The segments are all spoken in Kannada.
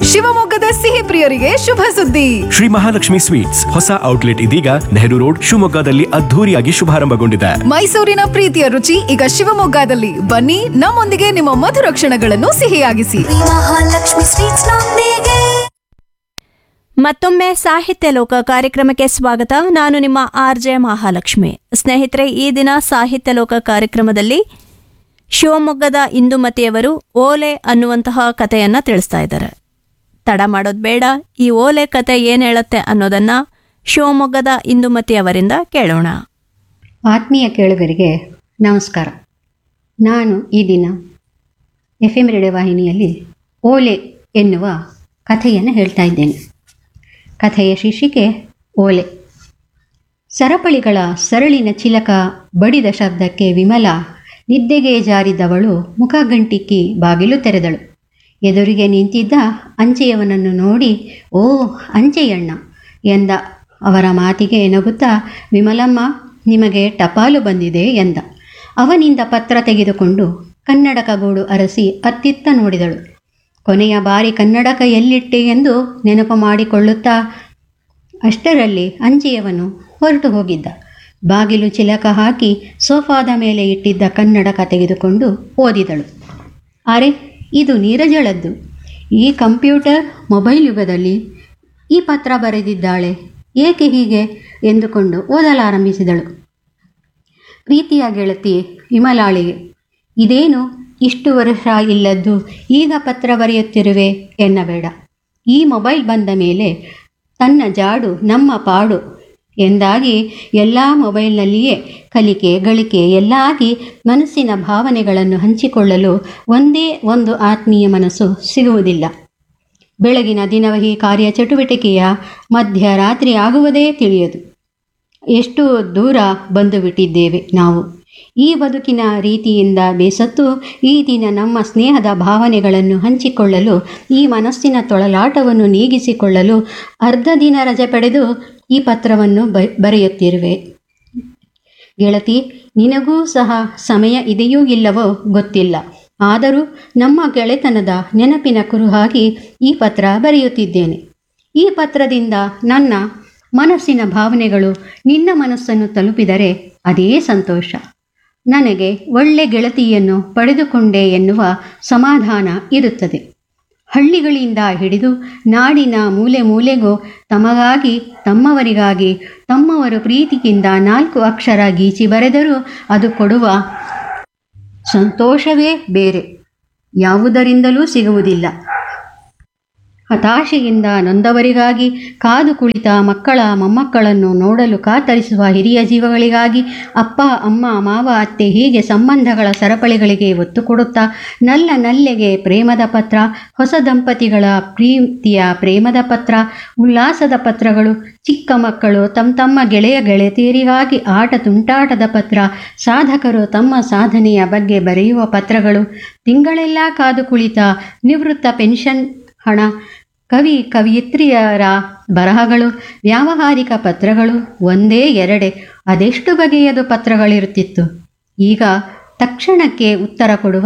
ಶಿವಮೊಗ್ಗದ ಸಿಹಿ ಪ್ರಿಯರಿಗೆ ಶುಭ ಸುದ್ದಿ. ಶ್ರೀ ಮಹಾಲಕ್ಷ್ಮಿ ಸ್ವೀಟ್ಸ್ ಹೊಸ ಔಟ್ಲೆಟ್ ಇದೀಗ ನೆಹರು ರೋಡ್ ಶಿವಮೊಗ್ಗದಲ್ಲಿ ಅದ್ಧೂರಿಯಾಗಿ ಶುಭಾರಂಭಗೊಂಡಿದೆ. ಮೈಸೂರಿನ ಪ್ರೀತಿಯ ರುಚಿ ಈಗ ಶಿವಮೊಗ್ಗದಲ್ಲಿ. ಬನ್ನಿ, ನಮ್ಮೊಂದಿಗೆ ನಿಮ್ಮ ಮಧುರ ಕ್ಷಣಗಳನ್ನು ಸಿಹಿಯಾಗಿಸಿ. ಮಹಾಲಕ್ಷ್ಮಿ ಸ್ವೀಟ್ಸ್ ನೊಂದಿಗೆ. ಮತ್ತೊಮ್ಮೆ ಸಾಹಿತ್ಯ ಲೋಕ ಕಾರ್ಯಕ್ರಮಕ್ಕೆ ಸ್ವಾಗತ. ನಾನು ನಿಮ್ಮ ಆರ್ಜೆ ಮಹಾಲಕ್ಷ್ಮಿ. ಸ್ನೇಹಿತರೆ, ಈ ದಿನ ಸಾಹಿತ್ಯ ಲೋಕ ಕಾರ್ಯಕ್ರಮದಲ್ಲಿ ಶಿವಮೊಗ್ಗದ ಇಂದುಮತಿಯವರು ಓಲೆ ಅನ್ನುವಂತಹ ಕಥೆಯನ್ನ ತಿಳಿಸ್ತಾ ಇದ್ದಾರೆ. ತಡ ಮಾಡೋದು ಬೇಡ, ಈ ಓಲೆ ಕತೆ ಏನು ಹೇಳುತ್ತೆ ಅನ್ನೋದನ್ನ ಶಿವಮೊಗ್ಗದ ಇಂದುಮತಿಯವರಿಂದ ಕೇಳೋಣ. ಆತ್ಮೀಯ ಕೇಳುಗರಿಗೆ ನಮಸ್ಕಾರ. ನಾನು ಈ ದಿನ FM ರೇಡಿಯೋ ವಾಹಿನಿಯಲ್ಲಿ ಓಲೆ ಎನ್ನುವ ಕಥೆಯನ್ನು ಹೇಳ್ತಾ ಇದ್ದೇನೆ. ಕಥೆಯ ಶೀರ್ಷಿಕೆ ಓಲೆ. ಸರಪಳಿಗಳ ಸರಳಿನ ಚಿಲಕ ಬಡಿದ ಶಬ್ದಕ್ಕೆ ವಿಮಲ ನಿದ್ದೆಗೆ ಜಾರಿದವಳು ಮುಖಗಂಟಿಕ್ಕಿ ಬಾಗಿಲು ತೆರೆದಳು. ಎದುರಿಗೆ ನಿಂತಿದ್ದ ಅಂಚೆಯವನನ್ನು ನೋಡಿ, ಓ ಅಂಚೆಯಣ್ಣ ಎಂದ. ಅವರ ಮಾತಿಗೆ ನಗುತ್ತಾ, ವಿಮಲಮ್ಮ, ನಿಮಗೆ ಟಪಾಲು ಬಂದಿದೆ ಎಂದ. ಅವನಿಂದ ಪತ್ರ ತೆಗೆದುಕೊಂಡು ಕನ್ನಡಕಗೂಡು ಅರಸಿ ಅತ್ತಿತ್ತ ನೋಡಿದಳು. ಕೊನೆಯ ಬಾರಿ ಕನ್ನಡಕ ಎಲ್ಲಿಟ್ಟೆ ಎಂದು ನೆನಪು ಮಾಡಿಕೊಳ್ಳುತ್ತಾ ಅಷ್ಟರಲ್ಲಿ ಅಂಚೆಯವನು ಹೊರಟು ಹೋಗಿದ್ದ. ಬಾಗಿಲು ಚಿಲಕ ಹಾಕಿ ಸೋಫಾದ ಮೇಲೆ ಇಟ್ಟಿದ್ದ ಕನ್ನಡಕ ತೆಗೆದುಕೊಂಡು ಓದಿದಳು. ಅರೆ, ಇದು ನೀರಜಳದ್ದು. ಈ ಕಂಪ್ಯೂಟರ್ ಮೊಬೈಲ್ ಯುಗದಲ್ಲಿ ಈ ಪತ್ರ ಬರೆದಿದ್ದಾಳೆ, ಏಕೆ ಹೀಗೆ ಎಂದುಕೊಂಡು ಓದಲಾರಂಭಿಸಿದಳು. ಪ್ರೀತಿಯ ಗೆಳತಿ ವಿಮಲಾಳಿಗೆ, ಇದೇನು ಇಷ್ಟು ವರ್ಷ ಇಲ್ಲದ್ದು ಈಗ ಪತ್ರ ಬರೆಯುತ್ತಿರುವೆ ಎನ್ನಬೇಡ. ಈ ಮೊಬೈಲ್ ಬಂದ ಮೇಲೆ ತನ್ನ ಜಾಡು ನಮ್ಮ ಪಾಡು ಎಂದಾಗಿ ಎಲ್ಲ ಮೊಬೈಲ್ನಲ್ಲಿಯೇ ಕಲಿಕೆ ಗಳಿಕೆ ಎಲ್ಲ ಆಗಿ ಮನಸ್ಸಿನ ಭಾವನೆಗಳನ್ನು ಹಂಚಿಕೊಳ್ಳಲು ಒಂದೇ ಒಂದು ಆತ್ಮೀಯ ಮನಸ್ಸು ಸಿಗುವುದಿಲ್ಲ. ಬೆಳಗಿನ ದಿನವಹಿ ಕಾರ್ಯ ಚಟುವಟಿಕೆಯ ಮಧ್ಯರಾತ್ರಿ ಆಗುವುದೇ ತಿಳಿಯದು. ಎಷ್ಟು ದೂರ ಬಂದು ಬಿಟ್ಟಿದ್ದೇವೆ ನಾವು. ಈ ಬದುಕಿನ ರೀತಿಯಿಂದ ಬೇಸತ್ತು ಈ ದಿನ ನಮ್ಮ ಸ್ನೇಹದ ಭಾವನೆಗಳನ್ನು ಹಂಚಿಕೊಳ್ಳಲು, ಈ ಮನಸ್ಸಿನ ತೊಳಲಾಟವನ್ನು ನೀಗಿಸಿಕೊಳ್ಳಲು ಅರ್ಧ ದಿನ ರಜೆ ಪಡೆದು ಈ ಪತ್ರವನ್ನು ಬರೆಯುತ್ತಿರುವೆ. ಗೆಳತಿ, ನಿನಗೂ ಸಹ ಸಮಯ ಇದೆಯೋ ಇಲ್ಲವೋ ಗೊತ್ತಿಲ್ಲ. ಆದರೂ ನಮ್ಮ ಗೆಳೆತನದ ನೆನಪಿನ ಕುರುಹಾಗಿ ಈ ಪತ್ರ ಬರೆಯುತ್ತಿದ್ದೇನೆ. ಈ ಪತ್ರದಿಂದ ನನ್ನ ಮನಸ್ಸಿನ ಭಾವನೆಗಳು ನಿನ್ನ ಮನಸ್ಸನ್ನು ತಲುಪಿದರೆ ಅದೇ ಸಂತೋಷ. ನನಗೆ ಒಳ್ಳೆ ಗೆಳತಿಯನ್ನು ಪಡೆದುಕೊಂಡೆ ಎನ್ನುವ ಸಮಾಧಾನ ಇರುತ್ತದೆ. ಹಳ್ಳಿಗಳಿಂದ ಹಿಡಿದು ನಾಡಿನ ಮೂಲೆ ಮೂಲೆಗೂ ತಮಗಾಗಿ, ತಮ್ಮವರಿಗಾಗಿ, ತಮ್ಮವರು ಪ್ರೀತಿಗಿಂದ 4 ಅಕ್ಷರ ಗೀಚಿ ಬರೆದರೂ ಅದು ಕೊಡುವ ಸಂತೋಷವೇ ಬೇರೆ ಯಾವುದರಿಂದಲೂ ಸಿಗುವುದಿಲ್ಲ. ಹತಾಶೆಯಿಂದ ನೊಂದವರಿಗಾಗಿ, ಕಾದು ಕುಳಿತ ಮಕ್ಕಳ ಮೊಮ್ಮಕ್ಕಳನ್ನು ನೋಡಲು ಕಾತರಿಸುವ ಹಿರಿಯ ಜೀವಗಳಿಗಾಗಿ, ಅಪ್ಪ ಅಮ್ಮ ಮಾವ ಅತ್ತೆ ಹೀಗೆ ಸಂಬಂಧಗಳ ಸರಪಳಿಗಳಿಗೆ ಒತ್ತು ಕೊಡುತ್ತಾ ನಲ್ಲೆಗೆ ಪ್ರೇಮದ ಪತ್ರ, ಹೊಸ ದಂಪತಿಗಳ ಪ್ರೀತಿಯ ಪ್ರೇಮದ ಪತ್ರ, ಉಲ್ಲಾಸದ ಪತ್ರಗಳು, ಚಿಕ್ಕ ಮಕ್ಕಳು ತಮ್ಮ ಗೆಳೆಯ ಗೆಳತಿಯರಿಗಾಗಿ ಆಟ ತುಂಟಾಟದ ಪತ್ರ, ಸಾಧಕರು ತಮ್ಮ ಸಾಧನೆಯ ಬಗ್ಗೆ ಬರೆಯುವ ಪತ್ರಗಳು, ತಿಂಗಳೆಲ್ಲ ಕಾದು ಕುಳಿತ ನಿವೃತ್ತ ಪೆನ್ಷನ್ ಹಣ, ಕವಿಯತ್ರಿಯರ ಬರಹಗಳು, ವ್ಯಾವಹಾರಿಕ ಪತ್ರಗಳು, ಒಂದೇ ಎರಡೇ ಅದೆಷ್ಟು ಬಗೆಯದು ಪತ್ರಗಳಿರುತ್ತಿತ್ತು. ಈಗ ತಕ್ಷಣಕ್ಕೆ ಉತ್ತರ ಕೊಡುವ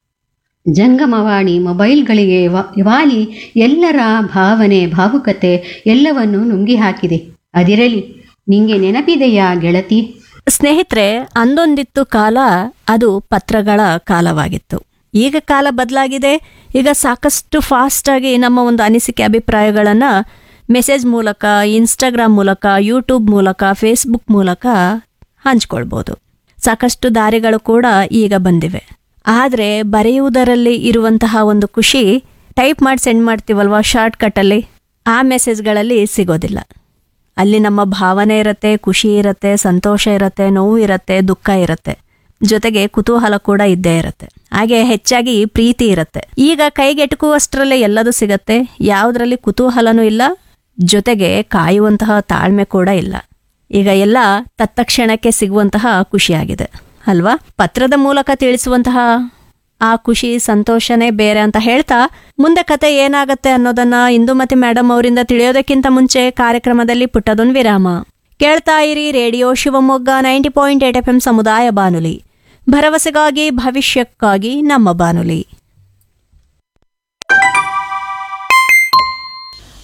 ಜಂಗಮವಾಣಿ ಮೊಬೈಲ್ಗಳಿಗೆ ವಾಲಿ ಎಲ್ಲರ ಭಾವನೆ ಭಾವುಕತೆ ಎಲ್ಲವನ್ನೂ ನುಂಗಿ ಹಾಕಿದೆ. ಅದಿರಲಿ, ನಿಂಗೆ ನೆನಪಿದೆಯಾ ಗೆಳತಿ? ಸ್ನೇಹಿತರೆ, ಅಂದೊಂದಿತ್ತು ಕಾಲ, ಅದು ಪತ್ರಗಳ ಕಾಲವಾಗಿತ್ತು. ಈಗ ಕಾಲ ಬದಲಾಗಿದೆ. ಈಗ ಸಾಕಷ್ಟು ಫಾಸ್ಟಾಗಿ ನಮ್ಮ ಒಂದು ಅನಿಸಿಕೆ ಅಭಿಪ್ರಾಯಗಳನ್ನು ಮೆಸೇಜ್ ಮೂಲಕ, ಇನ್ಸ್ಟಾಗ್ರಾಮ್ ಮೂಲಕ, ಯೂಟ್ಯೂಬ್ ಮೂಲಕ, ಫೇಸ್ಬುಕ್ ಮೂಲಕ ಹಂಚ್ಕೊಳ್ಬೋದು. ಸಾಕಷ್ಟು ದಾರಿಗಳು ಕೂಡ ಈಗ ಬಂದಿವೆ. ಆದರೆ ಬರೆಯುವುದರಲ್ಲಿ ಇರುವಂತಹ ಒಂದು ಖುಷಿ ಟೈಪ್ ಮಾಡಿ ಸೆಂಡ್ ಮಾಡ್ತೀವಲ್ವ ಶಾರ್ಟ್ಕಟ್ಟಲ್ಲಿ, ಆ ಮೆಸೇಜ್ಗಳಲ್ಲಿ ಸಿಗೋದಿಲ್ಲ. ಅಲ್ಲಿ ನಮ್ಮ ಭಾವನೆ ಇರುತ್ತೆ, ಖುಷಿ ಇರುತ್ತೆ, ಸಂತೋಷ ಇರುತ್ತೆ, ನೋವು ಇರುತ್ತೆ, ದುಃಖ ಇರುತ್ತೆ, ಜೊತೆಗೆ ಕುತೂಹಲ ಕೂಡ ಇದ್ದೇ ಇರುತ್ತೆ. ಹಾಗೆ ಹೆಚ್ಚಾಗಿ ಪ್ರೀತಿ ಇರುತ್ತೆ. ಈಗ ಕೈಗೆಟುಕುವಷ್ಟರಲ್ಲೇ ಎಲ್ಲದೂ ಸಿಗತ್ತೆ. ಯಾವುದರಲ್ಲಿ ಕುತೂಹಲನೂ ಇಲ್ಲ, ಜೊತೆಗೆ ಕಾಯುವಂತಹ ತಾಳ್ಮೆ ಕೂಡ ಇಲ್ಲ. ಈಗ ಎಲ್ಲ ತತ್ಕ್ಷಣಕ್ಕೆ ಸಿಗುವಂತಹ ಖುಷಿಯಾಗಿದೆ ಅಲ್ವಾ? ಪತ್ರದ ಮೂಲಕ ತಿಳಿಸುವಂತಹ ಆ ಖುಷಿ ಸಂತೋಷನೇ ಬೇರೆ ಅಂತ ಹೇಳ್ತಾ, ಮುಂದೆ ಕತೆ ಏನಾಗತ್ತೆ ಅನ್ನೋದನ್ನ ಇಂದುಮತಿ ಮೇಡಮ್ ಅವರಿಂದ ತಿಳಿಯೋದಕ್ಕಿಂತ ಮುಂಚೆ ಕಾರ್ಯಕ್ರಮದಲ್ಲಿ ಪುಟ್ಟದೊಂದು ವಿರಾಮ. ಕೇಳ್ತಾ ಇರಿ ರೇಡಿಯೋ ಶಿವಮೊಗ್ಗ 90.8 FM ಸಮುದಾಯ ಬಾನುಲಿ, ಭರವಸೆಗಾಗಿ ಭವಿಷ್ಯಕ್ಕಾಗಿ ನಮ್ಮ ಬಾನುಲಿ.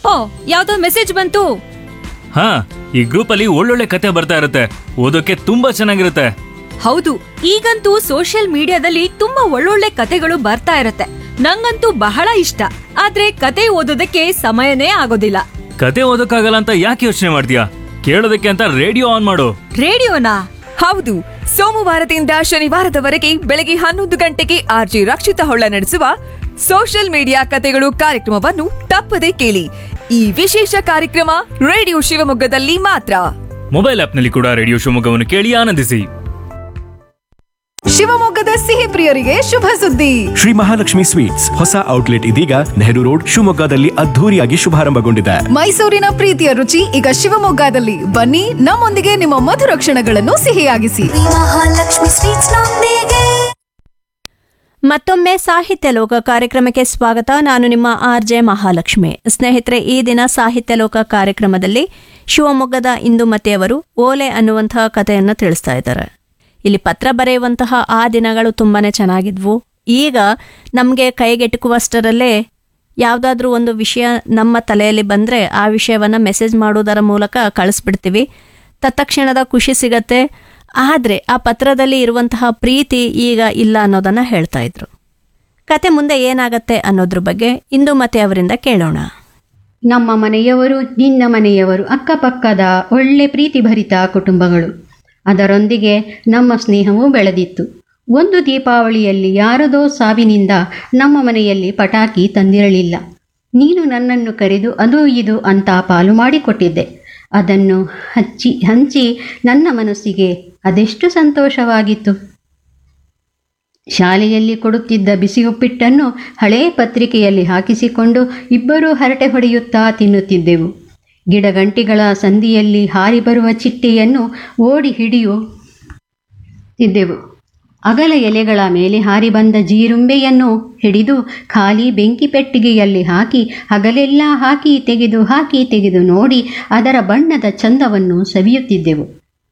ಓ, ಯಾವ್ದೋ ಮೆಸೇಜ್ ಬಂತು. ಹಾ, ಈ ಗ್ರೂಪ್ ಅಲ್ಲಿ ಒಳ್ಳೊಳ್ಳೆ ಕತೆ ಬರ್ತಾ ಇರುತ್ತೆ. ಓದೋಕೆ ತುಂಬಾ ಚೆನ್ನಾಗಿರುತ್ತೆ. ಹೌದು, ಈಗಂತೂ ಸೋಷಿಯಲ್ ಮೀಡಿಯಾದಲ್ಲಿ ತುಂಬಾ ಒಳ್ಳೊಳ್ಳೆ ಕತೆಗಳು ಬರ್ತಾ ಇರತ್ತೆ. ನಂಗಂತೂ ಬಹಳ ಇಷ್ಟ. ಆದ್ರೆ ಕತೆ ಓದೋದಕ್ಕೆ ಸಮಯನೇ ಆಗೋದಿಲ್ಲ. ಕತೆ ಓದೋಕ್ಕಾಗಲ್ಲ ಅಂತ ಯಾಕೆ ಯೋಚನೆ ಮಾಡ್ತೀಯಾ? ಕೇಳೋದಕ್ಕೆ ಅಂತ ರೇಡಿಯೋ ಆನ್ ಮಾಡು. ರೇಡಿಯೋನಾ? ಹೌದು, ಸೋಮವಾರದಿಂದ ಶನಿವಾರದವರೆಗೆ ಬೆಳಗ್ಗೆ 11 ಗಂಟೆಗೆ ಆರ್ಜಿ ರಕ್ಷಿತಾ ಹೊಳ್ಳ ನಡೆಸುವ ಸೋಷಿಯಲ್ ಮೀಡಿಯಾ ಕತೆಗಳು ಕಾರ್ಯಕ್ರಮವನ್ನು ತಪ್ಪದೆ ಕೇಳಿ. ಈ ವಿಶೇಷ ಕಾರ್ಯಕ್ರಮ ರೇಡಿಯೋ ಶಿವಮೊಗ್ಗದಲ್ಲಿ ಮಾತ್ರ. ಮೊಬೈಲ್ ಆಪ್ನಲ್ಲಿ ಕೂಡ ರೇಡಿಯೋ ಶಿವಮೊಗ್ಗವನ್ನು ಕೇಳಿ ಆನಂದಿಸಿ. ಶಿವಮೊಗ್ಗದ ಸಿಹಿ ಪ್ರಿಯರಿಗೆ ಶುಭ ಸುದ್ದಿ. ಶ್ರೀ ಮಹಾಲಕ್ಷ್ಮಿ ಸ್ವೀಟ್ಸ್ ಹೊಸ ಔಟ್ಲೆಟ್ ಇದೀಗ ನೆಹರು ರೋಡ್ ಶಿವಮೊಗ್ಗದಲ್ಲಿ ಅದ್ಧೂರಿಯಾಗಿ ಶುಭಾರಂಭಗೊಂಡಿದೆ. ಮೈಸೂರಿನ ಪ್ರೀತಿಯ ರುಚಿ ಈಗ ಶಿವಮೊಗ್ಗದಲ್ಲಿ. ಬನ್ನಿ, ನಮ್ಮೊಂದಿಗೆ ನಿಮ್ಮ ಮಧುರ ಕ್ಷಣಗಳನ್ನು ಸಿಹಿಯಾಗಿಸಿ. ಮಹಾಲಕ್ಷ್ಮಿ ಸ್ವೀಟ್ಸ್ ನೊಂದಿಗೆ. ಮತ್ತೊಮ್ಮೆ ಸಾಹಿತ್ಯ ಲೋಕ ಕಾರ್ಯಕ್ರಮಕ್ಕೆ ಸ್ವಾಗತ. ನಾನು ನಿಮ್ಮ RJ ಮಹಾಲಕ್ಷ್ಮಿ. ಸ್ನೇಹಿತರೆ, ಈ ದಿನ ಸಾಹಿತ್ಯ ಲೋಕ ಕಾರ್ಯಕ್ರಮದಲ್ಲಿ ಶಿವಮೊಗ್ಗದ ಇಂದುಮತಿಯವರು ಓಲೆ ಅನ್ನುವಂತಹ ಕಥೆಯನ್ನು ತಿಳಿಸ್ತಾ ಇದ್ದಾರೆ. ಇಲ್ಲಿ ಪತ್ರ ಬರೆಯುವಂತಹ ಆ ದಿನಗಳು ತುಂಬಾನೇ ಚೆನ್ನಾಗಿದ್ವು. ಈಗ ನಮಗೆ ಕೈಗೆಟುಕುವಷ್ಟರಲ್ಲೇ ಯಾವುದಾದ್ರೂ ಒಂದು ವಿಷಯ ನಮ್ಮ ತಲೆಯಲ್ಲಿ ಬಂದರೆ ಆ ವಿಷಯವನ್ನು ಮೆಸೇಜ್ ಮಾಡೋದರ ಮೂಲಕ ಕಳಿಸ್ಬಿಡ್ತೀವಿ. ತತ್ಕ್ಷಣದ ಖುಷಿ ಸಿಗತ್ತೆ. ಆದರೆ ಆ ಪತ್ರದಲ್ಲಿ ಇರುವಂತಹ ಪ್ರೀತಿ ಈಗ ಇಲ್ಲ ಅನ್ನೋದನ್ನು ಹೇಳ್ತಾ ಇದ್ರು. ಕತೆ ಮುಂದೆ ಏನಾಗತ್ತೆ ಅನ್ನೋದ್ರ ಬಗ್ಗೆ ಇಂದುಮತಿ ಅವರಿಂದ ಕೇಳೋಣ. ನಮ್ಮ ಮನೆಯವರು, ನಿನ್ನ ಮನೆಯವರು, ಅಕ್ಕಪಕ್ಕದ ಒಳ್ಳೆ ಪ್ರೀತಿಭರಿತ ಕುಟುಂಬಗಳು. ಅದರೊಂದಿಗೆ ನಮ್ಮ ಸ್ನೇಹವೂ ಬೆಳೆದಿತ್ತು. ಒಂದು ದೀಪಾವಳಿಯಲ್ಲಿ ಯಾರದೋ ಸಾವಿನಿಂದ ನಮ್ಮ ಮನೆಯಲ್ಲಿ ಪಟಾಕಿ ತಂದಿರಲಿಲ್ಲ. ನೀನು ನನ್ನನ್ನು ಕರೆದು ಅದು ಇದು ಅಂತ ಪಾಲು ಮಾಡಿಕೊಟ್ಟಿದ್ದೆ. ಅದನ್ನು ಹಂಚಿ ನನ್ನ ಮನಸ್ಸಿಗೆ ಅದೆಷ್ಟು ಸಂತೋಷವಾಗಿತ್ತು. ಶಾಲೆಯಲ್ಲಿ ಕೊಡುತ್ತಿದ್ದ ಬಿಸಿ ಉಪ್ಪಿಟ್ಟನ್ನು ಹಳೆಯ ಪತ್ರಿಕೆಯಲ್ಲಿ ಹಾಕಿಸಿಕೊಂಡು ಇಬ್ಬರೂ ಹರಟೆ ಹೊಡೆಯುತ್ತಾ ತಿನ್ನುತ್ತಿದ್ದೆವು. ಗಿಡಗಂಟಿಗಳ ಸಂದಿಯಲ್ಲಿ ಹಾರಿ ಬರುವ ಚಿಟ್ಟೆಯನ್ನು ಓಡಿ ಹಿಡಿಯುತ್ತಿದ್ದೆವು. ಅಗಲ ಎಲೆಗಳ ಮೇಲೆ ಹಾರಿ ಬಂದ ಜೀರುಂಬೆಯನ್ನು ಹಿಡಿದು ಖಾಲಿ ಬೆಂಕಿ ಪೆಟ್ಟಿಗೆಯಲ್ಲಿ ಹಾಕಿ ಹಗಲೆಲ್ಲ ಹಾಕಿ ತೆಗೆದು ನೋಡಿ ಅದರ ಬಣ್ಣದ ಚಂದವನ್ನು ಸವಿಯುತ್ತಿದ್ದೆವು.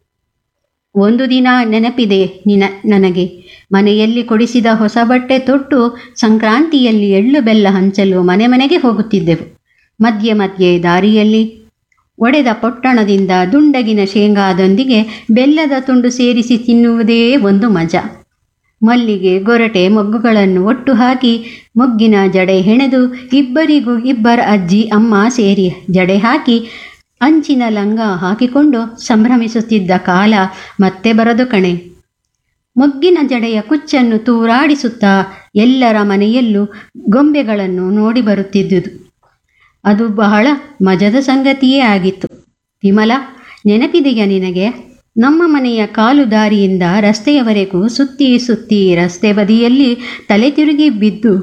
ಒಂದು ದಿನ ನೆನಪಿದೆ ನನಗೆ. ಮನೆಯಲ್ಲಿ ಕೊಡಿಸಿದ ಹೊಸ ಬಟ್ಟೆ ತೊಟ್ಟು ಸಂಕ್ರಾಂತಿಯಲ್ಲಿ ಎಳ್ಳು ಬೆಲ್ಲ ಹಂಚಲು ಮನೆ ಮನೆಗೆ ಹೋಗುತ್ತಿದ್ದೆವು. ಮಧ್ಯೆ ಮಧ್ಯೆ ದಾರಿಯಲ್ಲಿ ಒಡೆದ ಪೊಟ್ಟಣದಿಂದ ದುಂಡಗಿನ ಶೇಂಗಾದೊಂದಿಗೆ ಬೆಲ್ಲದ ತುಂಡು ಸೇರಿಸಿ ತಿನ್ನುವುದೇ ಒಂದು ಮಜಾ. ಮಲ್ಲಿಗೆ, ಗೊರಟೆ, ಮೊಗ್ಗುಗಳನ್ನು ಒಟ್ಟು ಹಾಕಿ ಮೊಗ್ಗಿನ ಜಡೆ ಹೆಣೆದು ಇಬ್ಬರಿಗೂ ಇಬ್ಬರ ಅಜ್ಜಿ ಅಮ್ಮ ಸೇರಿ ಜಡೆ ಹಾಕಿ ಅಂಚಿನ ಲಂಗ ಹಾಕಿಕೊಂಡು ಸಂಭ್ರಮಿಸುತ್ತಿದ್ದ ಕಾಲ ಮತ್ತೆ ಬರದು ಕಣೆ. ಮೊಗ್ಗಿನ ಜಡೆಯ ಕುಚ್ಚನ್ನು ತೂರಾಡಿಸುತ್ತಾ ಎಲ್ಲರ ಮನೆಯಲ್ಲೂ ಗೊಂಬೆಗಳನ್ನು ನೋಡಿ ಬರುತ್ತಿದ್ದುದು. ಅದು ಬಹಳ ಮಜದ ಸಂಗತಿಯೇ ಆಗಿತ್ತು. ವಿಮಲ, ನೆನಪಿದೆಯಾ ನಿನಗೆ? ನಮ್ಮ ಮನೆಯ ಕಾಲು ದಾರಿಯಿಂದ ರಸ್ತೆಯವರೆಗೂ ಸುತ್ತಿ ರಸ್ತೆ ಬದಿಯಲ್ಲಿ ತಲೆ ತಿರುಗಿ ಬಿದ್ದು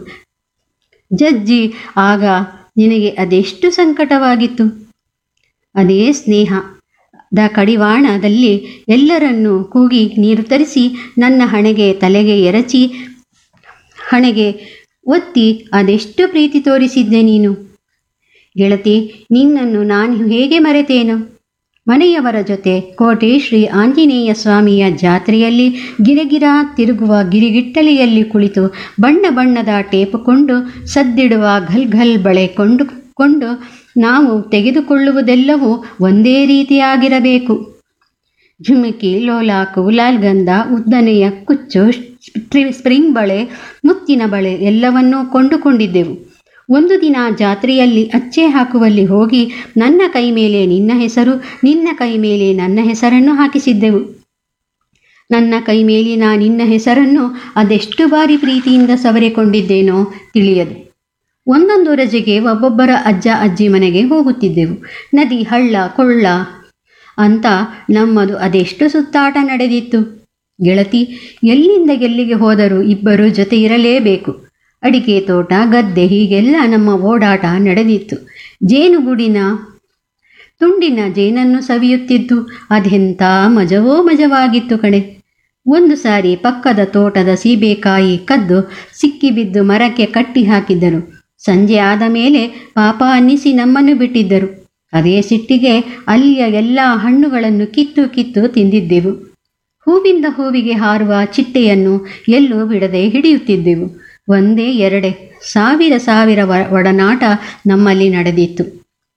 ಜಜ್ಜಿ ಆಗ ನಿನಗೆ ಅದೆಷ್ಟು ಸಂಕಟವಾಗಿತ್ತು. ಅದೇ ಸ್ನೇಹದ ಕಡಿವಾಣದಲ್ಲಿ ಎಲ್ಲರನ್ನೂ ಕೂಗಿ ನೀರು ತರಿಸಿ ನನ್ನ ತಲೆಗೆ ಎರಚಿ ಹಣೆಗೆ ಒತ್ತಿ ಅದೆಷ್ಟು ಪ್ರೀತಿ ತೋರಿಸಿದ್ದೆ ನೀನು. ಗೆಳತಿ, ನಿನ್ನನ್ನು ನಾನು ಹೇಗೆ ಮರೆತೇನು? ಮನೆಯವರ ಜೊತೆ ಕೋಟೆ ಶ್ರೀ ಆಂಜನೇಯ ಸ್ವಾಮಿಯ ಜಾತ್ರೆಯಲ್ಲಿ ಗಿರಗಿರ ತಿರುಗುವ ಗಿರಿಗಿಟ್ಟಲೆಯಲ್ಲಿ ಕುಳಿತು ಬಣ್ಣ ಬಣ್ಣದ ಟೇಪು ಕೊಂಡು ಸದ್ದಿಡುವ ಘಲ್ ಬಳೆ ಕೊಂಡು ನಾವು ತೆಗೆದುಕೊಳ್ಳುವುದೆಲ್ಲವೂ ಒಂದೇ ರೀತಿಯಾಗಿರಬೇಕು. ಝುಮುಕಿ, ಲೋಲಾಕು, ಲಾಲ್ಗಂಧ, ಉದ್ದನೆಯ ಕುಚ್ಚು, ಸ್ಪ್ರಿಂಗ್ ಬಳೆ, ಮುತ್ತಿನ ಬಳೆ ಎಲ್ಲವನ್ನೂ ಕೊಂಡುಕೊಂಡಿದ್ದೆವು. ಒಂದು ದಿನ ಜಾತ್ರೆಯಲ್ಲಿ ಅಚ್ಚೆ ಹಾಕುವಲ್ಲಿ ಹೋಗಿ ನನ್ನ ಕೈ ಮೇಲೆ ನಿನ್ನ ಹೆಸರು, ನಿನ್ನ ಕೈ ಮೇಲೆ ನನ್ನ ಹೆಸರನ್ನು ಹಾಕಿಸಿದ್ದೆವು. ನನ್ನ ಕೈ ಮೇಲಿನ ನಿನ್ನ ಹೆಸರನ್ನು ಅದೆಷ್ಟು ಬಾರಿ ಪ್ರೀತಿಯಿಂದ ಸವರಿಕೊಂಡಿದ್ದೇನೋ ತಿಳಿಯದು. ಒಂದೊಂದು ರಜೆಗೆ ಒಬ್ಬೊಬ್ಬರ ಅಜ್ಜ ಅಜ್ಜಿ ಮನೆಗೆ ಹೋಗುತ್ತಿದ್ದೆವು. ನದಿ, ಹಳ್ಳ, ಕೊಳ್ಳ ಅಂತ ನಮ್ಮದು ಅದೆಷ್ಟು ಸುತ್ತಾಟ ನಡೆದಿತ್ತು. ಗೆಳತಿ, ಎಲ್ಲಿಂದ ಎಲ್ಲಿಗೆ ಹೋದರೂ ಇಬ್ಬರು ಜೊತೆ ಇರಲೇಬೇಕು. ಅಡಿಕೆ ತೋಟ, ಗದ್ದೆ ಹೀಗೆಲ್ಲ ನಮ್ಮ ಓಡಾಟ ನಡೆದಿತ್ತು. ಜೇನುಗೂಡಿನ ತುಂಡಿನ ಜೇನನ್ನು ಸವಿಯುತ್ತಿದ್ದು ಅದೆಂಥ ಮಜವಾಗಿತ್ತು ಕಣೆ. ಒಂದು ಸಾರಿ ಪಕ್ಕದ ತೋಟದ ಸೀಬೆಕಾಯಿ ಕದ್ದು ಸಿಕ್ಕಿಬಿದ್ದು ಮರಕ್ಕೆ ಕಟ್ಟಿ ಹಾಕಿದ್ದರು. ಸಂಜೆ ಆದ ಮೇಲೆ ಪಾಪ ಅನ್ನಿಸಿ ನಮ್ಮನ್ನು ಬಿಟ್ಟಿದ್ದರು. ಅದೇ ಸಿಟ್ಟಿಗೆ ಅಲ್ಲಿಯ ಎಲ್ಲ ಹಣ್ಣುಗಳನ್ನು ಕಿತ್ತು ತಿಂದಿದ್ದೆವು. ಹೂವಿಂದ ಹೂವಿಗೆ ಹಾರುವ ಚಿಟ್ಟೆಯನ್ನು ಎಲ್ಲೂ ಬಿಡದೆ ಹಿಡಿಯುತ್ತಿದ್ದೆವು. ಒಂದೇ ಎರಡೆ ಸಾವಿರ ಒಡನಾಟ ನಮ್ಮಲ್ಲಿ ನಡೆದಿತ್ತು.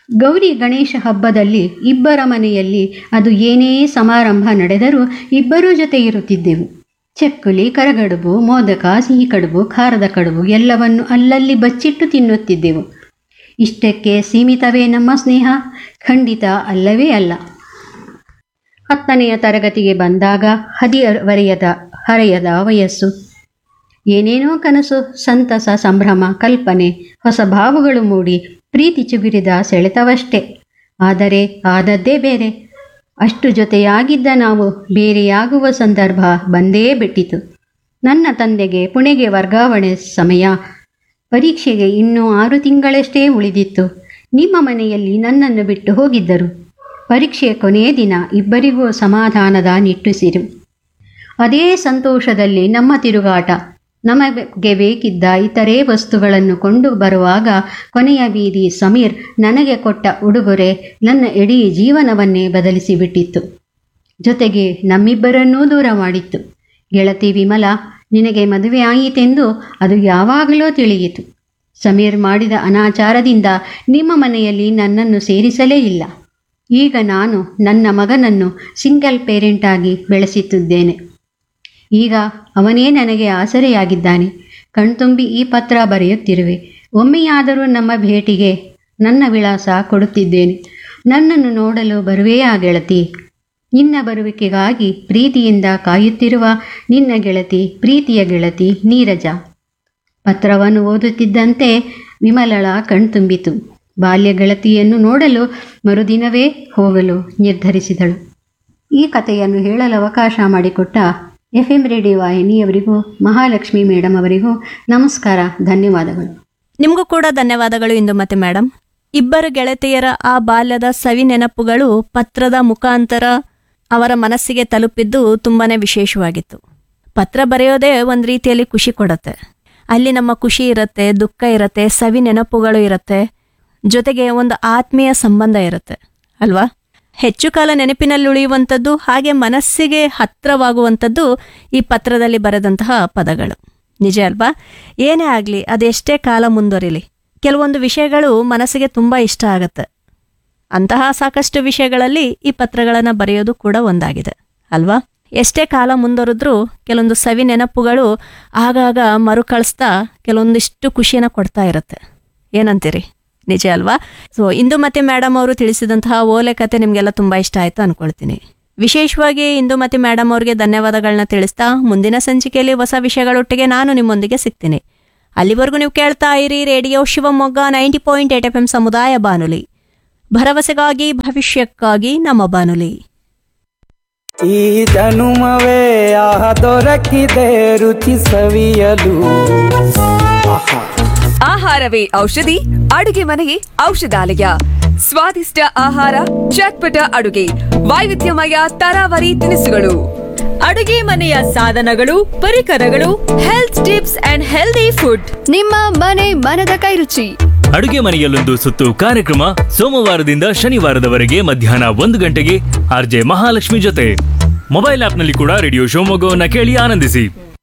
ಗೌರಿ ಗಣೇಶ ಹಬ್ಬದಲ್ಲಿ ಇಬ್ಬರ ಮನೆಯಲ್ಲಿ ಅದು ಏನೇ ಸಮಾರಂಭ ನಡೆದರೂ ಇಬ್ಬರೂ ಜೊತೆ ಇರುತ್ತಿದ್ದೆವು. ಚಕ್ಕುಲಿ, ಕರಗಡುಬು, ಮೋದಕ, ಸಿಹಿ ಕಡುಬು, ಖಾರದ ಕಡುಬು ಎಲ್ಲವನ್ನು ಅಲ್ಲಲ್ಲಿ ಬಚ್ಚಿಟ್ಟು ತಿನ್ನುತ್ತಿದ್ದೆವು. ಇಷ್ಟಕ್ಕೆ ಸೀಮಿತವೇ ನಮ್ಮ ಸ್ನೇಹ? ಖಂಡಿತ ಅಲ್ಲವೇ ಅಲ್ಲ. 10ನೆಯ ತರಗತಿಗೆ ಬಂದಾಗ ಹರೆಯದ ವಯಸ್ಸು. ಏನೇನೋ ಕನಸು, ಸಂತಸ, ಸಂಭ್ರಮ, ಕಲ್ಪನೆ, ಹೊಸ ಭಾವಗಳು ಮೂಡಿ ಪ್ರೀತಿ ಚಿಗುರಿದ ಸೆಳೆತವಷ್ಟೇ. ಆದರೆ ಆದದ್ದೇ ಬೇರೆ. ಅಷ್ಟು ಜೊತೆಯಾಗಿದ್ದ ನಾವು ಬೇರೆಯಾಗುವ ಸಂದರ್ಭ ಬಂದೇ ಬಿಟ್ಟಿತು. ನನ್ನ ತಂದೆಗೆ ಪುಣೆಗೆ ವರ್ಗಾವಣೆ ಸಮಯ. ಪರೀಕ್ಷೆಗೆ ಇನ್ನೂ 6 ತಿಂಗಳಷ್ಟೇ ಉಳಿದಿತ್ತು. ನಿಮ್ಮ ಮನೆಯಲ್ಲಿ ನನ್ನನ್ನು ಬಿಟ್ಟು ಹೋಗಿದ್ದರು. ಪರೀಕ್ಷೆಯ ಕೊನೆಯ ದಿನ ಇಬ್ಬರಿಗೂ ಸಮಾಧಾನದ ನಿಟ್ಟುಸಿರು. ಅದೇ ಸಂತೋಷದಲ್ಲಿ ನಮ್ಮ ತಿರುಗಾಟ. ನಮಗೆ ಬೇಕಿದ್ದ ಇತರೆ ವಸ್ತುಗಳನ್ನು ಕೊಂಡು ಬರುವಾಗ ಕೊನೆಯ ಬೀದಿ ಸಮೀರ್ ನನಗೆ ಕೊಟ್ಟ ಉಡುಗೊರೆ ನನ್ನ ಇಡೀ ಜೀವನವನ್ನೇ ಬದಲಿಸಿಬಿಟ್ಟಿತ್ತು. ಜೊತೆಗೆ ನಮ್ಮಿಬ್ಬರನ್ನೂ ದೂರ ಮಾಡಿತ್ತು. ಗೆಳತಿ ವಿಮಲಾ, ನಿನಗೆ ಮದುವೆ ಆಯಿತೆಂದು ಅದು ಯಾವಾಗಲೂ ತಿಳಿಯಿತು. ಸಮೀರ್ ಮಾಡಿದ ಅನಾಚಾರದಿಂದ ನಿಮ್ಮ ಮನೆಯಲ್ಲಿ ನನ್ನನ್ನು ಸೇರಿಸಲೇ ಇಲ್ಲ. ಈಗ ನಾನು ನನ್ನ ಮಗನನ್ನು ಸಿಂಗಲ್ ಪೇರೆಂಟಾಗಿ ಬೆಳೆಸುತ್ತಿದ್ದೇನೆ. ಈಗ ಅವನೇ ನನಗೆ ಆಸರೆಯಾಗಿದ್ದಾನೆ. ಕಣ್ತುಂಬಿ ಈ ಪತ್ರ ಬರೆಯುತ್ತಿರುವೆ. ಒಮ್ಮೆಯಾದರೂ ನಮ್ಮ ಭೇಟಿಗೆ ನನ್ನ ವಿಳಾಸ ಕೊಡುತ್ತಿದ್ದೇನೆ. ನನ್ನನ್ನು ನೋಡಲು ಬರುವೆಯಾ ಗೆಳತಿ? ನಿನ್ನ ಬರುವಿಕೆಗಾಗಿ ಪ್ರೀತಿಯಿಂದ ಕಾಯುತ್ತಿರುವ ನಿನ್ನ ಗೆಳತಿ, ಪ್ರೀತಿಯ ಗೆಳತಿ ನೀರಜ. ಪತ್ರವನ್ನು ಓದುತ್ತಿದ್ದಂತೆ ವಿಮಲಳ ಕಣ್ತುಂಬಿತು. ಬಾಲ್ಯ ಗೆಳತಿಯನ್ನು ನೋಡಲು ಮರುದಿನವೇ ಹೋಗಲು ನಿರ್ಧರಿಸಿದಳು. ಈ ಕಥೆಯನ್ನು ಹೇಳಲು ಅವಕಾಶ ಮಾಡಿಕೊಟ್ಟ FM ರೇಡಿಯೋ ವಾಹಿನಿಯವರಿಗೂ ಮಹಾಲಕ್ಷ್ಮಿ ಮೇಡಮ್ ಅವರಿಗೂ ನಮಸ್ಕಾರ, ಧನ್ಯವಾದಗಳು. ನಿಮಗೂ ಕೂಡ ಧನ್ಯವಾದಗಳು ಇಂದುಮತಿ ಮೇಡಮ್. ಇಬ್ಬರು ಗೆಳತಿಯರ ಆ ಬಾಲ್ಯದ ಸವಿ ನೆನಪುಗಳು ಪತ್ರದ ಮುಖಾಂತರ ಅವರ ಮನಸ್ಸಿಗೆ ತಲುಪಿದ್ದು ತುಂಬಾನೇ ವಿಶೇಷವಾಗಿತ್ತು. ಪತ್ರ ಬರೆಯೋದೇ ಒಂದು ರೀತಿಯಲ್ಲಿ ಖುಷಿ ಕೊಡುತ್ತೆ. ಅಲ್ಲಿ ನಮ್ಮ ಖುಷಿ ಇರುತ್ತೆ, ದುಃಖ ಇರುತ್ತೆ, ಸವಿ ನೆನಪುಗಳು ಇರುತ್ತೆ, ಜೊತೆಗೆ ಒಂದು ಆತ್ಮೀಯ ಸಂಬಂಧ ಇರುತ್ತೆ ಅಲ್ವಾ? ಹೆಚ್ಚು ಕಾಲ ನೆನಪಿನಲ್ಲಿ ಉಳಿಯುವಂಥದ್ದು, ಹಾಗೆ ಮನಸ್ಸಿಗೆ ಹತ್ತಿರವಾಗುವಂಥದ್ದು ಈ ಪತ್ರದಲ್ಲಿ ಬರೆದಂತಹ ಪದಗಳು. ನಿಜ ಅಲ್ವಾ? ಏನೇ ಆಗಲಿ, ಅದೆಷ್ಟೇ ಕಾಲ ಮುಂದುವರಿಲಿ, ಕೆಲವೊಂದು ವಿಷಯಗಳು ಮನಸ್ಸಿಗೆ ತುಂಬ ಇಷ್ಟ ಆಗುತ್ತೆ. ಅಂತಹ ಸಾಕಷ್ಟು ವಿಷಯಗಳಲ್ಲಿ ಈ ಪತ್ರಗಳನ್ನು ಬರೆಯೋದು ಕೂಡ ಒಂದಾಗಿದೆ ಅಲ್ವಾ? ಎಷ್ಟೇ ಕಾಲ ಮುಂದುವರಿದ್ರೂ ಕೆಲವೊಂದು ಸವಿ ನೆನಪುಗಳು ಆಗಾಗ ಮರುಕಳಿಸ್ತಾ ಕೆಲವೊಂದಿಷ್ಟು ಖುಷಿಯನ್ನು ಕೊಡ್ತಾ ಇರುತ್ತೆ. ಏನಂತೀರಿ? ನಿಜ ಅಲ್ವಾ? ಸೊ ಇಂದುಮತಿ ಮೇಡಮ್ ಅವರು ತಿಳಿಸಿದಂತಹ ಓಲೆ ಕತೆ ನಿಮಗೆಲ್ಲ ತುಂಬ ಇಷ್ಟ ಆಯಿತು ಅಂದ್ಕೊಳ್ತೀನಿ. ವಿಶೇಷವಾಗಿ ಇಂದುಮತಿ ಮೇಡಮ್ ಅವ್ರಿಗೆ ಧನ್ಯವಾದಗಳನ್ನ ತಿಳಿಸ್ತಾ ಮುಂದಿನ ಸಂಚಿಕೆಯಲ್ಲಿ ಹೊಸ ವಿಷಯಗಳೊಟ್ಟಿಗೆ ನಾನು ನಿಮ್ಮೊಂದಿಗೆ ಸಿಗ್ತೀನಿ. ಅಲ್ಲಿವರೆಗೂ ನೀವು ಕೇಳ್ತಾ ಇರಿ ರೇಡಿಯೋ ಶಿವಮೊಗ್ಗ 90.8 FM ಸಮುದಾಯ ಬಾನುಲಿ, ಭರವಸೆಗಾಗಿ ಭವಿಷ್ಯಕ್ಕಾಗಿ ನಮ್ಮ ಬಾನುಲಿ. ಈ ಜನುಮವೇ ಆಹ ದೊರಕಿದೆ ರುಚಿ ಸವಿಯಲು. ಆಹಾರವೇ ಔಷಧಿ, ಅಡುಗೆ ಮನೆಯೇ ಔಷಧಾಲಯ. ಸ್ವಾದಿಷ್ಟ ಆಹಾರ, ಚಟ್ಪಟ ಅಡುಗೆ, ವೈವಿಧ್ಯಮಯ ತರಾವರಿ ತಿನಿಸುಗಳು, ಅಡುಗೆ ಮನೆಯ ಸಾಧನಗಳು, ಪರಿಕರಗಳು, health tips and healthy food. ನಿಮ್ಮ ಮನೆ ಮನದ ಕೈರುಚಿ. ಅಡುಗೆ ಮನೆಯಲ್ಲೊಂದು ಸುತ್ತು ಕಾರ್ಯಕ್ರಮ ಸೋಮವಾರದಿಂದ ಶನಿವಾರದವರೆಗೆ ಮಧ್ಯಾಹ್ನ 1 ಗಂಟೆಗೆ ಆರ್ಜೆ ಮಹಾಲಕ್ಷ್ಮಿ ಜೊತೆ. ಮೊಬೈಲ್ ಆಪ್ನಲ್ಲಿ ಕೂಡ ರೇಡಿಯೋ ಶಿವಮೊಗ್ಗವನ್ನ ಕೇಳಿ ಆನಂದಿಸಿ.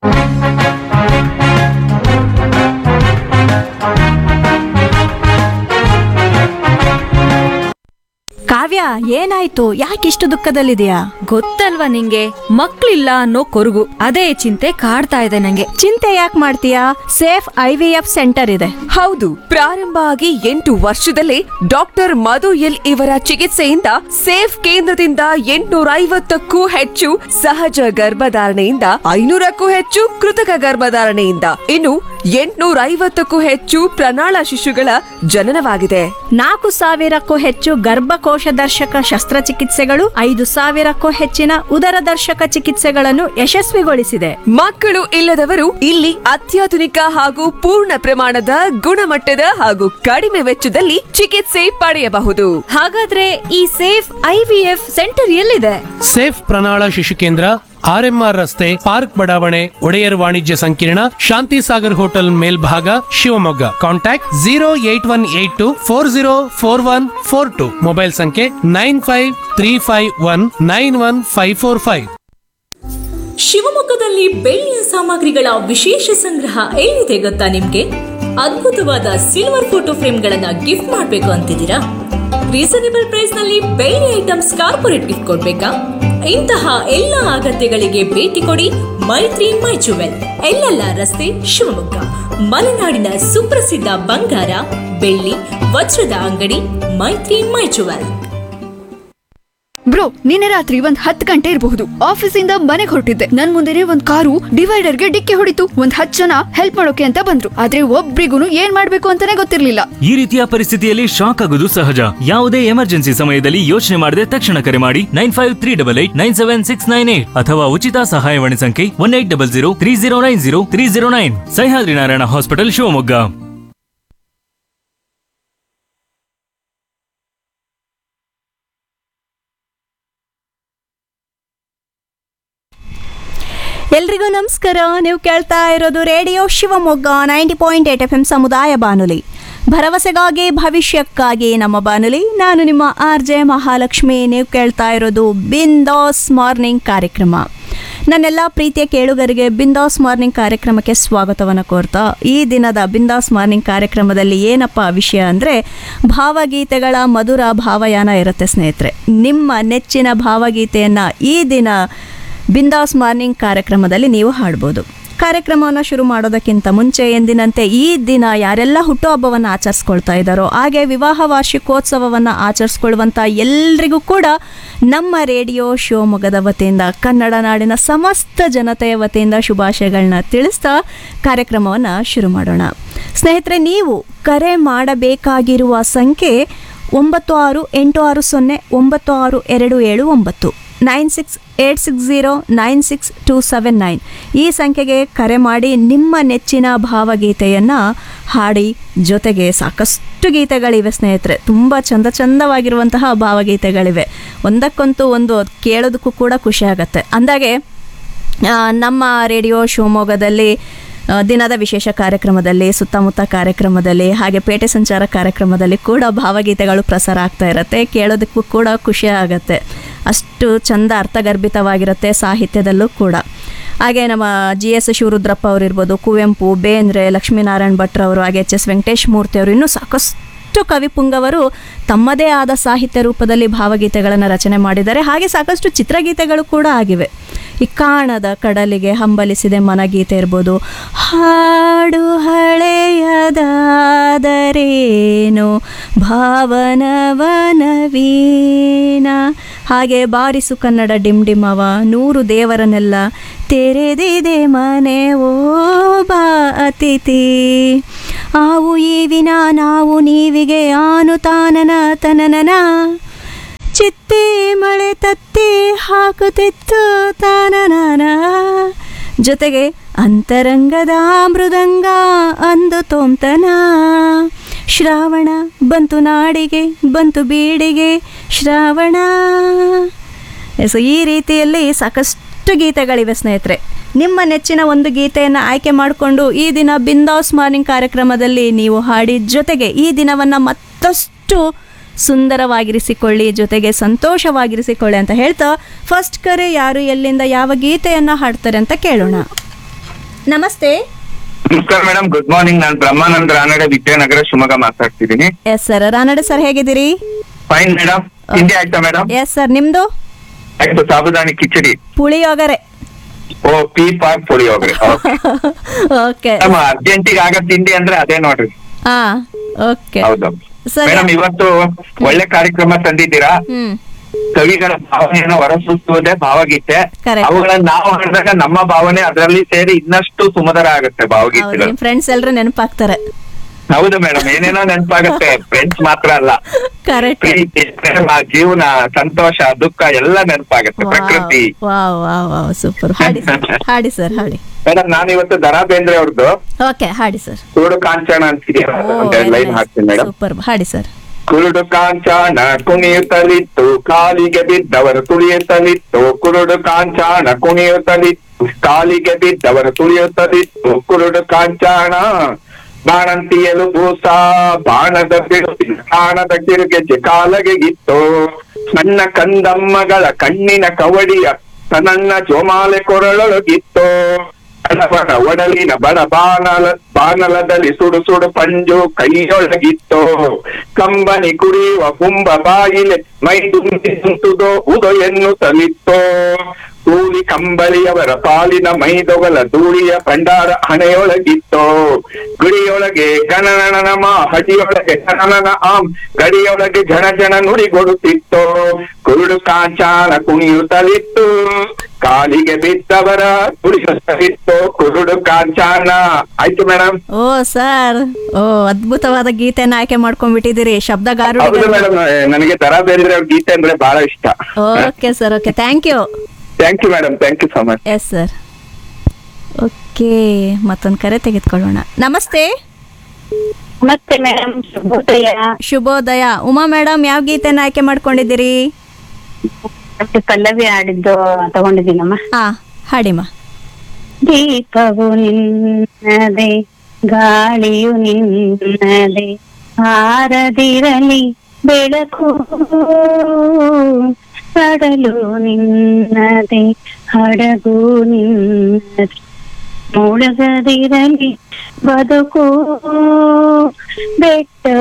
ಕಾವ್ಯ, ಏನಾಯ್ತು? ಯಾಕಿಷ್ಟು ದುಃಖದಲ್ಲಿದೆಯಾ? ಗೊತ್ತಲ್ವಾ ನಿಂಗೆ, ಮಕ್ಳಿಲ್ಲ ಅನ್ನೋ ಕೊರಗು, ಅದೇ ಚಿಂತೆ ಕಾಡ್ತಾ ಇದೆ ನಂಗೆ. ಚಿಂತೆ ಯಾಕೆ ಮಾಡ್ತೀಯಾ? ಸೇಫ್ IVF ಸೆಂಟರ್ ಇದೆ. ಹೌದು, ಪ್ರಾರಂಭ ಆಗಿ 8 ವರ್ಷದಲ್ಲೇ ಡಾಕ್ಟರ್ ಮಧು ಎಲ್ ಇವರ ಚಿಕಿತ್ಸೆಯಿಂದ ಸೇಫ್ ಕೇಂದ್ರದಿಂದ 850ಕ್ಕೂ ಹೆಚ್ಚು ಸಹಜ ಗರ್ಭಧಾರಣೆಯಿಂದ 500ಕ್ಕೂ ಹೆಚ್ಚು ಕೃತಕ ಗರ್ಭಧಾರಣೆಯಿಂದ ಇನ್ನು 850ಕ್ಕೂ ಹೆಚ್ಚು ಪ್ರಣಾಳ ಶಿಶುಗಳ ಜನನವಾಗಿದೆ. 4,000ಕ್ಕೂ ಹೆಚ್ಚು ಗರ್ಭಕೋಶ ದರ್ಶಕ ಶಸ್ತ್ರಚಿಕಿತ್ಸೆಗಳು, 5,000ಕ್ಕೂ ಹೆಚ್ಚಿನ ಉದರ ದರ್ಶಕ ಚಿಕಿತ್ಸೆಗಳನ್ನು ಯಶಸ್ವಿಗೊಳಿಸಿದೆ. ಮಕ್ಕಳು ಇಲ್ಲದವರು ಇಲ್ಲಿ ಅತ್ಯಾಧುನಿಕ ಹಾಗೂ ಪೂರ್ಣ ಪ್ರಮಾಣದ ಗುಣಮಟ್ಟದ ಹಾಗೂ ಕಡಿಮೆ ವೆಚ್ಚದಲ್ಲಿ ಚಿಕಿತ್ಸೆ ಪಡೆಯಬಹುದು. ಹಾಗಾದ್ರೆ ಈ ಸೇಫ್ IVF ಸೆಂಟರ್ ಎಲ್ಲಿದೆ? ಸೇಫ್ ಪ್ರಣಾಳ ಶಿಶು ಕೇಂದ್ರ, RMR ರಸ್ತೆ, ಪಾರ್ಕ್ ಬಡಾವಣೆ, ಒಡೆಯರ್ ವಾಣಿಜ್ಯ ಸಂಕೀರ್ಣ, ಶಾಂತಿ ಸಾಗರ್ ಹೋಟೆಲ್ ಮೇಲ್ಭಾಗ, ಶಿವಮೊಗ್ಗ. ಕಾಂಟ್ಯಾಕ್ಟ್ 08182404142. ಮೊಬೈಲ್ ಸಂಖ್ಯೆ 9535191545. ಶಿವಮೊಗ್ಗದಲ್ಲಿ ಬೆಳ್ಳಿಯ ಸಾಮಗ್ರಿಗಳ ವಿಶೇಷ ಸಂಗ್ರಹ ಎಲ್ಲಿದೆ ಗೊತ್ತಾ ನಿಮ್ಗೆ? ಅದ್ಭುತವಾದ ಸಿಲ್ವರ್ ಫೋಟೋ ಫ್ರೇಮ್ಗಳನ್ನ ಗಿಫ್ಟ್ ಮಾಡಬೇಕು ಅಂತಿದ್ದೀರಾ? ರೀಸನೇಬಲ್ ಪ್ರೈಸ್ ನಲ್ಲಿ ಬೇರೆ ಐಟಮ್ಸ್ ಕಾರ್ಪೊರೇಟ್ ಗಿಫ್ಟ್ ಕೊಡ್ಬೇಕಾ? ಇಂತಹ ಎಲ್ಲ ಅಗತ್ಯಗಳಿಗೆ ಭೇಟಿ ಕೊಡಿ ಮೈತ್ರಿ ಮೈ ಜುವೆಲ್, ಎಲ್ಲೆಲ್ಲ ರಸ್ತೆ, ಶಿವಮೊಗ್ಗ. ಮಲೆನಾಡಿನ ಸುಪ್ರಸಿದ್ಧ ಬಂಗಾರ, ಬೆಳ್ಳಿ, ವಜ್ರದ ಅಂಗಡಿ ಮೈತ್ರಿ ಮೈ ಜುವೆಲ್. ಬ್ರೋ, ನಿನ್ನೆ ರಾತ್ರಿ 10 ಗಂಟೆ ಇರಬಹುದು. ಆಫೀಸಿಂದ ಮನೆಗೆ ಹೊರಟಿದ್ದೆ. ನನ್ ಮುಂದೆನೆ ಒಂದ್ ಕಾರು ಡಿವೈಡರ್ಗೆ ಡಿಕ್ಕಿ ಹೊಡಿತು. 10 ಜನ ಹೆಲ್ಪ್ ಮಾಡೋಕೆ ಅಂತ ಬಂದ್ರು, ಆದ್ರೆ ಒಬ್ರಿಗೂ ಏನ್ ಮಾಡ್ಬೇಕು ಅಂತಾನೆ ಗೊತ್ತಿರ್ಲಿಲ್ಲ. ಈ ರೀತಿಯ ಪರಿಸ್ಥಿತಿಯಲ್ಲಿ ಶಾಕ್ ಆಗೋದು ಸಹಜ. ಯಾವುದೇ ಎಮರ್ಜೆನ್ಸಿ ಸಮಯದಲ್ಲಿ ಯೋಚನೆ ಮಾಡದೆ ತಕ್ಷಣ ಕರೆ ಮಾಡಿ 9538897698 ಅಥವಾ ಉಚಿತ ಸಹಾಯವಾಣಿ ಸಂಖ್ಯೆ 180030903009. ಸಹ್ಯಾದ್ರಿ ನಾರಾಯಣ ಹಾಸ್ಪಿಟಲ್, ಶಿವಮೊಗ್ಗ. ಎಲ್ರಿಗೂ ನಮಸ್ಕಾರ. ನೀವು ಕೇಳ್ತಾ ಇರೋದು ರೇಡಿಯೋ ಶಿವಮೊಗ್ಗ 90.8 FM ಸಮುದಾಯ ಬಾನುಲಿ, ಭರವಸೆಗಾಗಿ ಭವಿಷ್ಯಕ್ಕಾಗಿ ನಮ್ಮ ಬಾನುಲಿ. ನಾನು ನಿಮ್ಮ RJ ಮಹಾಲಕ್ಷ್ಮಿ. ನೀವು ಕೇಳ್ತಾ ಇರೋದು ಬಿಂದಾಸ್ ಮಾರ್ನಿಂಗ್ ಕಾರ್ಯಕ್ರಮ. ನನ್ನೆಲ್ಲ ಪ್ರೀತಿಯ ಕೇಳುಗರಿಗೆ ಬಿಂದಾಸ್ ಮಾರ್ನಿಂಗ್ ಕಾರ್ಯಕ್ರಮಕ್ಕೆ ಸ್ವಾಗತವನ್ನು ಕೋರ್ತಾ, ಈ ದಿನದ ಬಿಂದಾಸ್ ಮಾರ್ನಿಂಗ್ ಕಾರ್ಯಕ್ರಮದಲ್ಲಿ ಏನಪ್ಪ ವಿಷಯ ಅಂದರೆ, ಭಾವಗೀತೆಗಳ ಮಧುರ ಭಾವಯಾನ ಇರುತ್ತೆ ಸ್ನೇಹಿತರೆ. ನಿಮ್ಮ ನೆಚ್ಚಿನ ಭಾವಗೀತೆಯನ್ನು ಈ ದಿನ ಬಿಂದಾಸ್ ಮಾರ್ನಿಂಗ್ ಕಾರ್ಯಕ್ರಮದಲ್ಲಿ ನೀವು ಹಾಡ್ಬೋದು. ಕಾರ್ಯಕ್ರಮವನ್ನು ಶುರು ಮಾಡೋದಕ್ಕಿಂತ ಮುಂಚೆ ಎಂದಿನಂತೆ ಈ ದಿನ ಯಾರೆಲ್ಲ ಹುಟ್ಟುಹಬ್ಬವನ್ನು ಆಚರಿಸ್ಕೊಳ್ತಾ ಇದ್ದಾರೋ, ಹಾಗೆ ವಿವಾಹ ವಾರ್ಷಿಕೋತ್ಸವವನ್ನು ಆಚರಿಸ್ಕೊಳ್ಳುವಂಥ ಎಲ್ರಿಗೂ ಕೂಡ ನಮ್ಮ ರೇಡಿಯೋ ಶಿವಮೊಗ್ಗದ ವತಿಯಿಂದ, ಕನ್ನಡ ನಾಡಿನ ಸಮಸ್ತ ಜನತೆಯ ವತಿಯಿಂದ ಶುಭಾಶಯಗಳನ್ನ ತಿಳಿಸ್ತಾ ಕಾರ್ಯಕ್ರಮವನ್ನು ಶುರು ಮಾಡೋಣ. ಸ್ನೇಹಿತರೆ, ನೀವು ಕರೆ ಮಾಡಬೇಕಾಗಿರುವ ಸಂಖ್ಯೆ 9686096279 9686096279. ಈ ಸಂಖ್ಯೆಗೆ ಕರೆ ಮಾಡಿ ನಿಮ್ಮ ನೆಚ್ಚಿನ ಭಾವಗೀತೆಯನ್ನು ಹಾಡಿ. ಜೊತೆಗೆ ಸಾಕಷ್ಟು ಗೀತೆಗಳಿವೆ ಸ್ನೇಹಿತರೆ, ತುಂಬ ಚಂದವಾಗಿರುವಂತಹ ಭಾವಗೀತೆಗಳಿವೆ. ಒಂದಕ್ಕೊಂದು ಒಂದು ಕೇಳೋದಕ್ಕೂ ಕೂಡ ಖುಷಿ ಆಗುತ್ತೆ. ಅಂದಾಗೆ ನಮ್ಮ ರೇಡಿಯೋ ಶಿವಮೊಗ್ಗದಲ್ಲಿ ದಿನದ ವಿಶೇಷ ಕಾರ್ಯಕ್ರಮದಲ್ಲಿ, ಸುತ್ತಮುತ್ತ ಕಾರ್ಯಕ್ರಮದಲ್ಲಿ, ಹಾಗೆ ಪೇಟೆ ಸಂಚಾರ ಕಾರ್ಯಕ್ರಮದಲ್ಲಿ ಕೂಡ ಭಾವಗೀತೆಗಳು ಪ್ರಸಾರ ಆಗ್ತಾ ಇರುತ್ತೆ. ಕೇಳೋದಕ್ಕೂ ಕೂಡ ಖುಷಿ ಆಗುತ್ತೆ. ಅಷ್ಟು ಚಂದ ಅರ್ಥಗರ್ಭಿತವಾಗಿರುತ್ತೆ ಸಾಹಿತ್ಯದಲ್ಲೂ ಕೂಡ. ಹಾಗೆ ನಮ್ಮ GS ಶಿವರುದ್ರಪ್ಪ ಅವರಿರ್ಬೋದು, ಕುವೆಂಪು, ಬೇಂದ್ರೆ, ಲಕ್ಷ್ಮೀನಾರಾಯಣ ಭಟ್ರವರು, ಹಾಗೆ HS ವೆಂಕಟೇಶ್ ಮೂರ್ತಿ ಅವರು, ಇನ್ನೂ ಸಾಕಷ್ಟು ಕವಿಪುಂಗವರು ತಮ್ಮದೇ ಆದ ಸಾಹಿತ್ಯ ರೂಪದಲ್ಲಿ ಭಾವಗೀತೆಗಳನ್ನು ರಚನೆ ಮಾಡಿದ್ದಾರೆ. ಹಾಗೆ ಸಾಕಷ್ಟು ಚಿತ್ರಗೀತೆಗಳು ಕೂಡ ಆಗಿವೆ. ಈ ಕಾಣದ ಕಡಲಿಗೆ ಹಂಬಲಿಸಿದೆ ಮನಗೀತೆ ಇರ್ಬೋದು, ಹಾಡು ಹಳೆಯದಾದರೇನು ಭಾವನವನವೀನ, ಹಾಗೆ ಬಾರಿಸು ಕನ್ನಡ ಡಿಮ್ಡಿಮವ, 100 ದೇವರನ್ನೆಲ್ಲ ತೆರೆದಿದೆ ಮನೆ ಓ ಬಾ ಅತಿಥಿ, ಆವು ಈವಿನ ನಾವು ನೀವಿಗೆ ಆನು ತಾನನ ತನನನ, ಚಿತ್ತಿ ಮಳೆ ತತ್ತಿ ಹಾಕುತ್ತಿತ್ತು ತಾನನ. ಜೊತೆಗೆ ಅಂತರಂಗದ ಮೃದಂಗ ಅಂದು ತೋಂತನ, ಶ್ರಾವಣ ಬಂತು ನಾಡಿಗೆ ಬಂತು ಬೀಡಿಗೆ ಶ್ರಾವಣ. ಸೊ ಈ ರೀತಿಯಲ್ಲಿ ಸಾಕಷ್ಟು ಗೀತೆಗಳಿವೆ ಸ್ನೇಹಿತರೆ. ನಿಮ್ಮ ನೆಚ್ಚಿನ ಒಂದು ಗೀತೆಯನ್ನು ಆಯ್ಕೆ ಮಾಡಿಕೊಂಡು ಈ ದಿನ ಬಿಂದಾಸ್ ಮಾರ್ನಿಂಗ್ ಕಾರ್ಯಕ್ರಮದಲ್ಲಿ ನೀವು ಹಾಡಿ, ಜೊತೆಗೆ ಈ ದಿನವನ್ನು ಮತ್ತಷ್ಟು ಸುಂದರವಾಗಿರಿಸಿಕೊಳ್ಳಿ, ಜೊತೆಗೆ ಸಂತೋಷವಾಗಿರಿಸಿಕೊಳ್ಳಿ ಅಂತ ಹೇಳ್ತಾ, ಫಸ್ಟ್ ಕರೆ ಯಾರು, ಎಲ್ಲಿಂದ, ಯಾವ ಗೀತೆಯನ್ನು ಹಾಡ್ತಾರೆ ಅಂತ ಕೇಳೋಣ. ನಮಸ್ತೆ. ನಮಸ್ಕಾರ ಮೇಡಮ್, ಗುಡ್ ಮಾರ್ನಿಂಗ್. ನಾನು ಬ್ರಹ್ಮಾನಂದ ರಾನಡೆ, ವಿದ್ಯಾನಗರ, ಶಿವಮೊಗ್ಗ ಮಾತಾಡ್ತಿದ್ದೀನಿ. Yes sir. ರಾನಡೆ ಸರ್, ಹೇಗಿದ್ದೀರಿ? Fine madam. ತಿಂಡಿ ಆಯ್ತಾ ಮೇಡಮ್? Yes sir. ನಿಮ್ದು? ಆಯ್ತು. ಸಾಬುದಾನಿ ಕಿಚಡಿ, ಪುಳಿಯೋಗರೆ. ಓ, ಪಿ ಪಾರ್ಕ್ ಪುಳಿಯೋಗರೆ. ಓಕೆ. ಅರ್ಜೆಂಟಿಗೆ ಆಗ ತಿಂಡಿ ಅಂದ್ರೆ ಅದೇ ನೋಡ್ರಿ. ಹಾ, ಓಕೆ. ಹೌದು ಮೇಡಮ್, ಇವತ್ತು ಒಳ್ಳೆ ಕಾರ್ಯಕ್ರಮ ತಂದಿದ್ದೀರಾ. ಕವಿಗಳ ಭಾವನೆಯನ್ನು ಹೊರಸೂಸುವುದೇ ಭಾವಗೀತೆ. ಅವುಗಳನ್ನ ನಾವು ಹಾಡಿದಾಗ ನಮ್ಮ ಭಾವನೆ ಅದರಲ್ಲಿ ಸೇರಿ ಇನ್ನಷ್ಟು ಸುಮಧುರ ಆಗುತ್ತೆ ಭಾವಗೀತೆಗಳು. ಫ್ರೆಂಡ್ಸ್ ಎಲ್ಲರೂ ನೆನಪಾಗ್ತಾರೆ. ಹೌದು ಮೇಡಮ್, ಏನೇನೋ ನೆನಪಾಗುತ್ತೆ. ಫ್ರೆಂಡ್ಸ್ ಮಾತ್ರ ಅಲ್ಲ, ಪ್ರೀತಿ, ಪ್ರೇಮ, ಜೀವನ, ಸಂತೋಷ, ದುಃಖ ಎಲ್ಲ ನೆನಪಾಗುತ್ತೆ. ಪ್ರಕೃತಿ. ಸೂಪರ್. ಹಾಡಿ ಸರ್, ಹಾಡಿ. ಮೇಡಮ್, ನಾನು ಇವತ್ತು ದರಾ ಬೇಂದ್ರೆ ಅವ್ರದ್ದು ಓಕೆ, ಹಾಡಿ ಸರ್. ಕುರುಡು ಕಾಂಚನ ಅಂತಿದೆ, ಲೈನ್ ಹಾಕ್ತೀನಿ ಮೇಡಮ್. ಸೂಪರ್, ಹಾಡಿ ಸರ್. ಕುರುಡು ಕಾಂಚಾಣ ಕುಣಿಯುತ್ತಲಿತ್ತು, ಕಾಲಿಗೆ ಬಿದ್ದವರು ತುಳಿಯುತ್ತಲಿತ್ತು. ಕುರುಡು ಕಾಂಚಾಣ ಕುಣಿಯುತ್ತಲಿತ್ತು, ಕಾಲಿಗೆ ಬಿದ್ದವರು ತುಳಿಯುತ್ತಲಿತ್ತು. ಕುರುಡು ಕಾಂಚಾಣ ಬಾಣಂತಿಯಲು ಭೂಸ, ಬಾಣದ ಬಾಣದ ಕಿರುಗೆಜ್ಜೆ ಕಾಲಗೆ ಗಿತ್ತು. ನನ್ನ ಕಂದಮ್ಮಗಳ ಕಣ್ಣಿನ ಕವಡಿಯ ನನ್ನ ಜೋಮಾಲೆ ಕೊರಳೊಳಗಿತ್ತು. ಬಡ ಒಡಲಿನ ಬಡ ಬಾನಲದಲ್ಲಿ ಸುಡು ಸುಡು ಪಂಜು ಕೈಯೊಳಗಿತ್ತೋ ಕಂಬನಿ ಕುಡಿಯುವ ಕುಂಭ ಬಾಯಿಲೆ ಮೈ ತುಂಬಿಸುತ್ತದೋ ಉದೋ ಎನ್ನುತ್ತಲಿತ್ತೋ ಕೂಲಿ ಕಂಬಳಿಯವರ ಪಾಲಿನ ಮೈದೊಗಲ ಧೂಳಿಯ ಭಂಡಾರ ಹಣೆಯೊಳಗಿತ್ತೋ ಗುಡಿಯೊಳಗೆ ಗಣನನಮ ಹಟಿಯೊಳಗೆ ಗಣನನ ಆಂ ಗಡಿಯೊಳಗೆ ಜನ ಜನ ನುಡಿಗೊಡುತ್ತಿತ್ತೋ ಕುರುಡು ಕಾಂಚಾನ ಕುಣಿಯುತ್ತಲಿತ್ತು ಕಾಲಿಗೆ ಬಿದ್ದವರ ಕುಡಿಯುತ್ತಲಿತ್ತು ಕುರುಡು ಕಾಂಚಾನ. ಆಯ್ತು ಮೇಡಮ್. ಓ ಸರ್, ಓ ಅದ್ಭುತವಾದ ಗೀತೆನ ಆಯ್ಕೆ ಮಾಡ್ಕೊಂಡ್ಬಿಟ್ಟಿದ್ದೀರಿ. ಶಬ್ದಗಾರು. ಹೌದು ಮೇಡಮ್, ನನಗೆ ತರ ಬೇರೆ ಗೀತೆ ಅಂದ್ರೆ ಬಹಳ ಇಷ್ಟ. Okay sir, okay, thank you. Thank you madam, thank you so much. Yes sir. Okay, ಮತ್ತೊಂದು ಕರೆ ತೆಗೆದುಕೊಳ್ಳೋಣ. ನಮಸ್ತೆ. ನಮಸ್ತೆ ಮೇಡಮ್, ಶುಭೋದಯ. ಶುಭೋದಯ. ಉಮಾ ಮೇಡಮ್, ಯಾವ ಗೀತೆನ ಆಯ್ಕೆ ಮಾಡ್ಕೊಂಡಿದ್ದೀರಿ? ಪಲ್ಲವಿ ಹಾಡಿದ್ದು ತಗೊಂಡಿದ್ದೀನಮ್ಮ. ಹಾ, ಹಾಡಿಮ್ಮ. ದೀಪವು ನಿನ್ನದೆ, ಗಾಳಿಯು ನಿನ್ನದೆ, ಹಾರದಿರಲಿ ಬೆಳಕು, ಕಡಲು ನಿನ್ನದೆ, ಹಡಗು ನಿನ್ನದೆ, ಮುಳುಗದಿರಲಿ ಬದುಕು, ಬೆಟ್ಟ